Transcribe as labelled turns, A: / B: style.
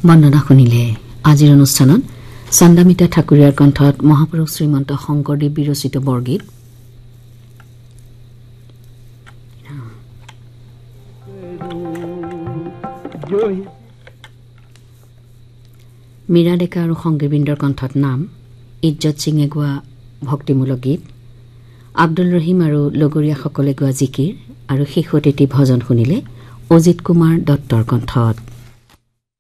A: বন্দনা শুনিলে। আজিৰ অনুষ্ঠানত চন্দামিতা ঠাকুৰীয়াৰ কণ্ঠত মহাপুৰুষ শ্ৰীমন্ত শংকৰদেৱ বিৰচিত বৰগীত, মীৰা ডেকা আৰু সংগীবৃন্দৰ কণ্ঠত নাম, ইজ্জত সিঙে গোৱা ভক্তিমূলক গীত, আব্দুল ৰহিম আৰু লগৰীয়াসকলে গোৱা জিকিৰ আৰু শেষত এটি ভজন শুনিলে অজিত কুমাৰ দত্তৰ কণ্ঠত।